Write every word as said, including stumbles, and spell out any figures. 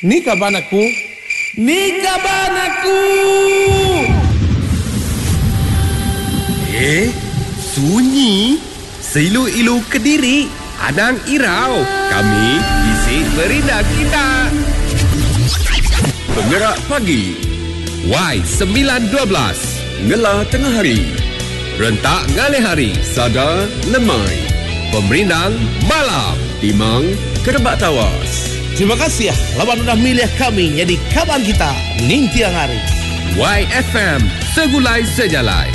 Ni kaban aku. Ni kaban aku. Eh, sunyi. Seilu-ilu Kediri. Adang Irau. Kami isi berindah kita. Penggerak pagi. Y sembilan dua belas. Ngelah tengah hari. Rentak ngalih hari. Sada lemai. Pemerindang malam. Timang kerebak tawas. Terima kasih ya, lawan udah milih kami jadi kawan kita ning tiang hari. Y F M, segulai sejalai.